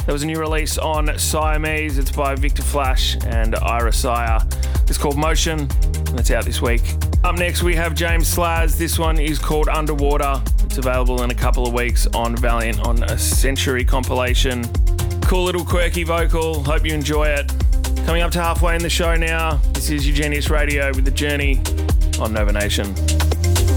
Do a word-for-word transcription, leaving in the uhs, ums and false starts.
There was a new release on Siamese. It's by Victor Flash and Ira Sire. It's called Motion, and it's out this week. Up next, we have James Slaz. This one is called Underwater. It's available in a couple of weeks on Valiant on a Century compilation. Cool little quirky vocal. Hope you enjoy it. Coming up to halfway in the show now, this is Eugenius Radio with The Journey on Nova Nation.